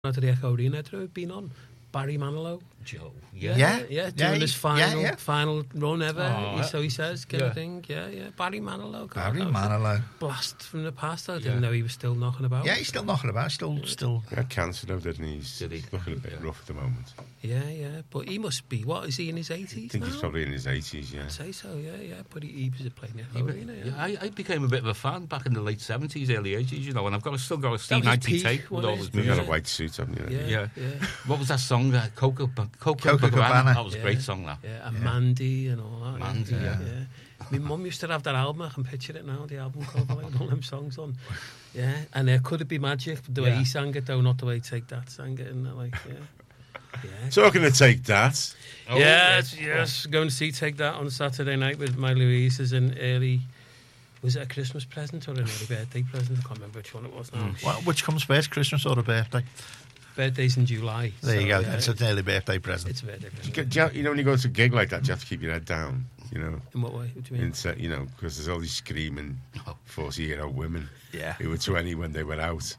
at the Echo Arena. Have been on Barry Manilow. Joe. Doing his final run ever. Oh, so he says, kind of thing. Yeah. Barry Manilow. Barry Manilow. Blast from the past. I didn't know he was still knocking about. Yeah, he's still knocking about. Still. He had cancer though, didn't he? He's looking a bit rough at the moment. Yeah. But he must be, what, is he in his 80s I think now? he's probably in his 80s, yeah. I'd say so, yeah. But he was playing Echo Arena, I became a bit of a fan back in the late 70s, early 80s, you know, and I've still got a Steve was his Knight peak, tape with all his You've music. got a white suit, haven't you? Yeah. What was that song? Copacabana. Cabana. That was a great song, that. Yeah, and Mandy and all that. Mandy, yeah. My mum used to have that album. I can picture it now. The album cover, like all them songs on. Yeah, and Could It Be Magic? The way he sang it, though, not the way Take That sang it, and like, Talking to Take That. Yes. Going to see Take That on Saturday night with my Louise as an early. Was it a Christmas present or an early birthday present? I can't remember which one it was now. Which comes first, Christmas or a birthday? Birthday's in July. There you go. It's an early birthday present. It's a birthday present. You know, when you go to a gig like that, you have to keep your head down, you know. In what way? What do you mean? You know, because there's all these screaming 40-year-old women who were 20 when they went out.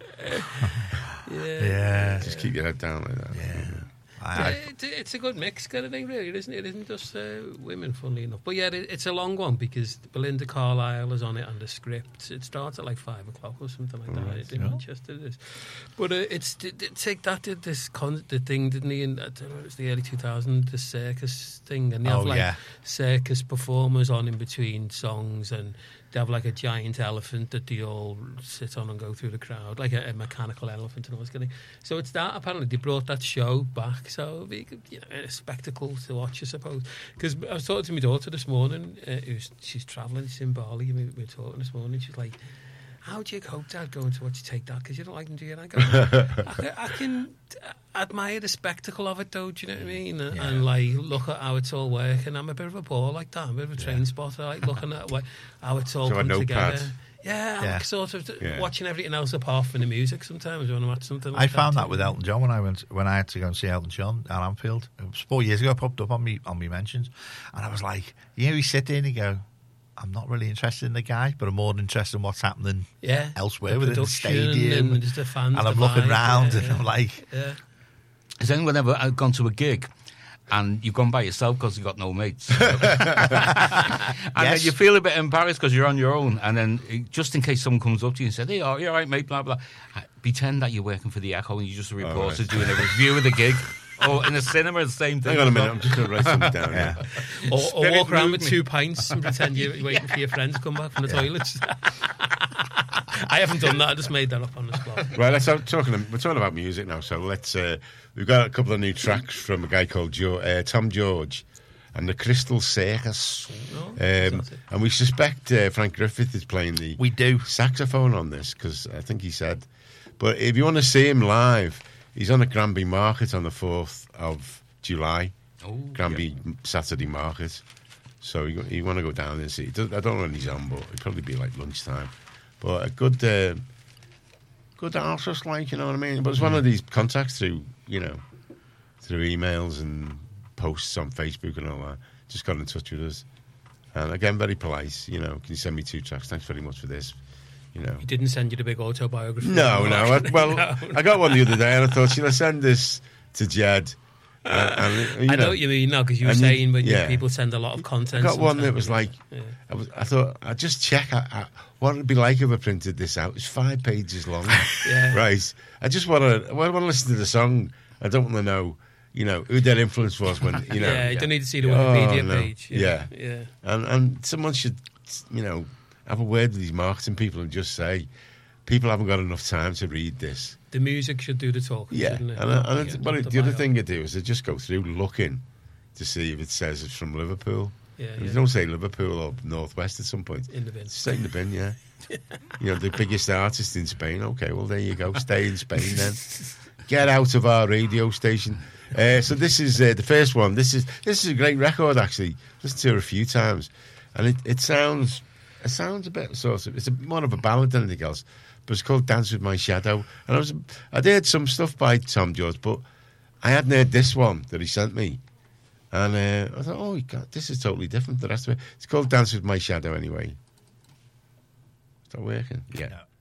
Yeah. Just keep your head down like that. It's a good mix kind of thing, really, isn't it? It isn't just women, funnily enough. But yeah, it's a long one because Belinda Carlisle is on it and the script. It starts at like 5 o'clock or something like that. In Manchester, it is. But Take That did the thing, didn't he? In, I don't know, it was the early 2000s, the circus thing. And they have circus performers on in between songs, and they have like a giant elephant that they all sit on and go through the crowd, like a mechanical elephant and all this kind of thing. So it's that, apparently they brought that show back, so it'll be a spectacle to watch, I suppose. Because I was talking to my daughter this morning, she's travelling, she's in Bali, we were talking this morning, she's like, how do you cope, Dad, going to watch you Take That? Because you don't like them, do you? And I go, I can admire the spectacle of it, though, do you know what I mean? And like, look at how it's all working. I'm a bit of a bore like that. I'm a bit of a train spotter, like looking at how it's all come together. Yeah, I'm sort of watching everything else apart from the music sometimes when I watch something like that. I found that with Elton John when I had to go and see Elton John at Anfield. It was 4 years ago, popped up on me mentions. And I was like, you sit there and you go, I'm not really interested in the guy, but I'm more interested in what's happening elsewhere within the stadium. And just the fans, and I'm looking round and I'm like... Has anyone ever gone to a gig and you've gone by yourself because you've got no mates? And then you feel a bit embarrassed because you're on your own, and then just in case someone comes up to you and says, hey, you're all right, mate, blah, blah. Pretend that you're working for the Echo and you're just a reporter doing a review of the gig. Or in a cinema, the same thing. Hang on a minute, I'm just going to write something down. Or walk around with 2 pints and pretend you're waiting for your friends to come back from the toilets. I haven't done that. I just made that up on the spot. Right, we're talking about music now. So let's. We've got a couple of new tracks from a guy called Tom George and the Crystal Circus. And we suspect Frank Griffith is playing the saxophone on this, because I think he said. But if you want to see him live, he's on at Granby Market on the 4th of July. Granby Saturday Market. So you want to go down and see. I don't know when he's on, but it'll probably be like lunchtime. But a good artist, like, you know what I mean? But it's one of these contacts through emails and posts on Facebook and all that. Just got in touch with us. And again, very polite, you know, can you send me 2 tracks? Thanks very much for this. You know. He didn't send you the big autobiography? No. I got one the other day and I thought, should I send this to Jed? I know what you mean now, because you were saying when people send a lot of content. I got one that was like, I thought, I'd just check what it'd be like if I printed this out. It's 5 pages long. Right. I just want to listen to the song. I don't want to know, you know, who their influence was when, you know. You don't need to see the Wikipedia page. Yeah. And someone should, you know, have a word with these marketing people and just say, people haven't got enough time to read this. The music should do the talking, shouldn't it? The other thing you do is they just go through looking to see if it says it's from Liverpool. You don't say Liverpool or Northwest at some point. In the bin. Stay in the bin, You know, the biggest artist in Spain. Okay, well, there you go. Stay in Spain then. Get out of our radio station. So this is the first one. This is a great record, actually. Listened to it a few times. And it sounds a bit sort of... It's more of a ballad than anything else. But it's called Dance With My Shadow. And I'd heard some stuff by Tom George, but I hadn't heard this one that he sent me. And I thought, oh, God, this is totally different. The rest of it. It's called Dance With My Shadow anyway. Is that working? Yeah.